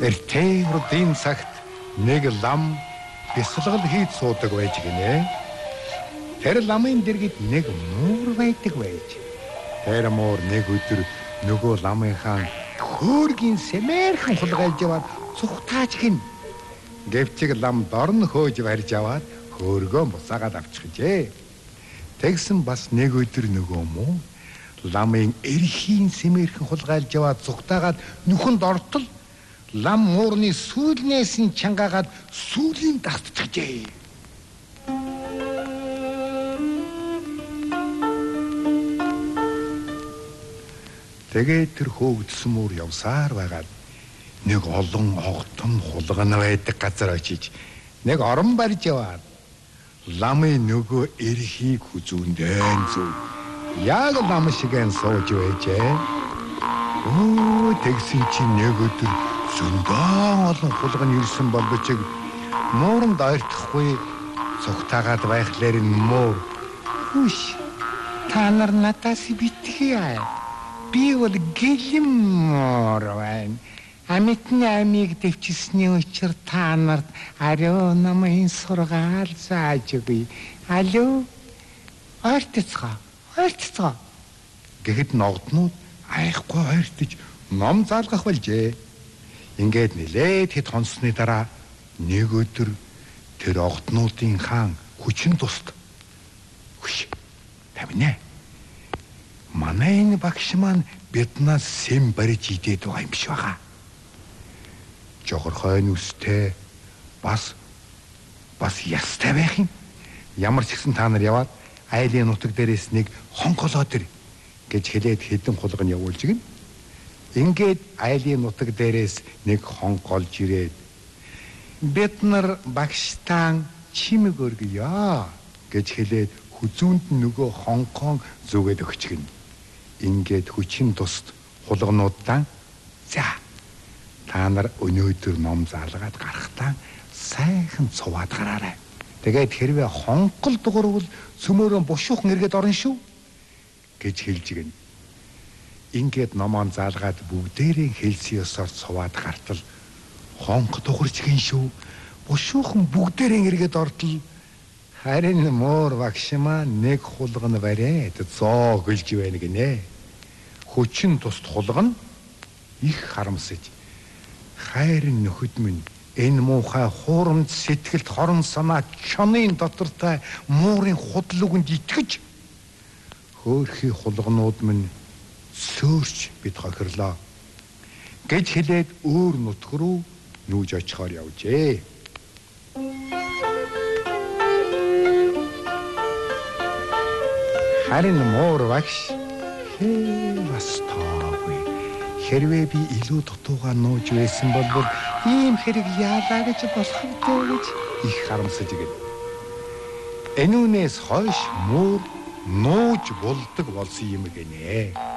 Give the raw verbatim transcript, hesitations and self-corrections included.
Эртээ цагт нэг лам бясалгал хийж суудаг байж гинэ. Тэр ламын дэргэд нэг муур байдаг байж. Тэр муур нэг өдөр нөгөө ламынхаа хөөргийн сэмээрхэн хулгайлж яваад цухтааж гин. Гэвчиг лам дорн хөөж барьж аваад хөөргөө бусаагаад авчихжээ. Тэгсэн бас нэг өдөр нөгөө муу ламын эрхийн сэмээрхэн хулгайлж яваад цухтаагаад нүхэнд ортол лам муурны сүүлнээс нь чангаагаад сүүлийн дастчихжээ. Тэгээд тэр хөөгдсөн муур явсаар байгаад нэг олон огтон хулгана байдаг газар очиж нэг орон барьж яваад ламын нөгөө эрхийг хүзүүндэн зүв яг лам шигэн сууж байжээ. Оо тэгсэн чинь нэг өдөр зөндөө олон хулган ирсэн боловч мууранд ойртохгүй цогтаагаад байхлаар нь муур хүш та нар надаас битгий. Би бол гэлэм муур байна. Амитны амийг дэвчсэний учир та нарт ариу намын сургаал зааж өгье. Алуу ойртцгаа ойртцгаа гэхэд ногднууд айхгүй ойртож ном заалгах болжээ. Ингээд нэлээд хэд хонсны дараа нэг өдөр тэр огтнуудын хаан хүчин туст. Хүш таминэ. Манай энэ багш маань биднээс сэм барьж идээд байгаа юм биш байгаа. Жохорхой нүстэй бас бас ястай байх юм. Ямар ч гэсэн та нар яваад айлын нутаг дээрээс нэг хонголоо төр гэж хэлээд хэдэн хулган явуулж гин. Ингээд айлын нутаг дээрээс нэг хонголж ирээд бид нар багштан чимэг өргөё гэж хэлээд хүзүүнд нөгөө хонкон зүгээд өгч гин. Ингээд хүчин тусд хулгануудаа за та нар өнөөдөр ном заалгаад гарахтаа сайхан цуваад гараарай. Тэгээд хэрвээ хонкол дуурвал цөмөрөө бушуухан эргээд орно шүү гэж хэлж гин. Ингээд номон заалгаад бүгдээрээ хэлсэн ёсоор цуваад гартал хонк дуурч гин шүү. Бушуухан бүгдээрээ эргээд ортол харин муур багшмаа нэг хулган бариад зоо гэлж байна гинэ. Хүчин тусд хулган их харамсаж хайрын нөхөд минь энэ муухай хуурамч сэтгэлд хорон санаа чонын дотортой муурын худал үгэнд итгэж хөөрхий хулганууд минь сөөрч бид хохирлоо гэж хэлээд өөр нутг руу нүүж очихоор явжээ. Харин муур багш бас таагүй. Хэрвээ би илүү дутуугаар нууж байсан бол ийм хэрэг яалаа гэж болох вэ гэж их харамсаж гин. Энүүнээс хойш муур нууж болдог болсон юм гинэ.